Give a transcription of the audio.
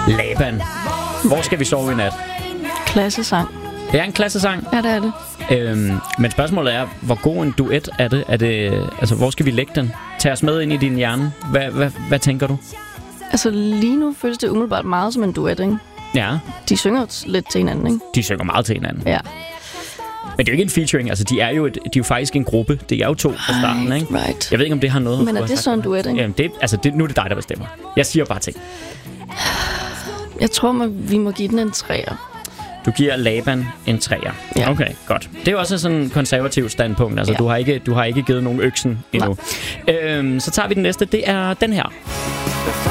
Laban. Hvor skal vi sove i nat? Klassesang. Det er en klassesang. Ja, det er det. Men spørgsmålet er, hvor god en duet er det? Altså, hvor skal vi lægge den? Tag os med ind i din hjerne. Hvad tænker du? Altså, lige nu føles det umiddelbart meget som en duet, ikke? Ja. De synger lidt til hinanden, ikke? De synger meget til hinanden. Ja. Men det er jo ikke en featuring. Altså, de er jo faktisk en gruppe. Det er jo to fra starten, ikke? Right. Jeg ved ikke, om det har noget... Men er det så en duet, ikke? Jamen, nu er det dig, der bestemmer. Jeg siger bare ting. Jeg tror, vi må give den en 3'er. Du giver Laban en 3'er. Ja. Okay, godt. Det er jo også sådan en konservativ standpunkt. Altså, ja. Du har ikke givet nogen øksen endnu. Så tager vi den næste. Det er den her.